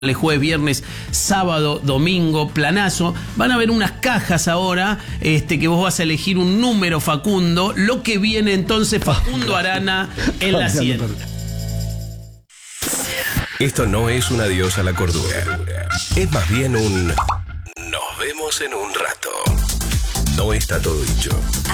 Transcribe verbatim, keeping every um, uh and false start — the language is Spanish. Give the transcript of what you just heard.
jueves, viernes, sábado, domingo, planazo. Van a haber unas cajas ahora, este, que vos vas a elegir un número, Facundo. Lo que viene entonces Facundo Arana en la cien. Esto no es un adiós a la cordura. Es más bien un nos vemos en un rato. No está todo dicho.